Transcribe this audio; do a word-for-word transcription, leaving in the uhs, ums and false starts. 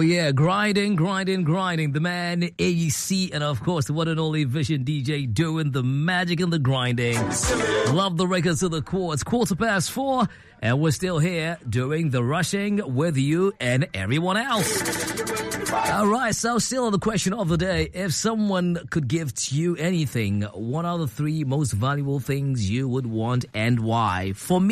Oh yeah, grinding, grinding, grinding. The man A C, and of course the one and only Vision D J doing the magic and the grinding. Love the records to the core. It's quarter past four, and we're still here doing the rushing with you and everyone else. All right, so still on the question of the day, if someone could give to you anything, what are the three most valuable things you would want and why? For me,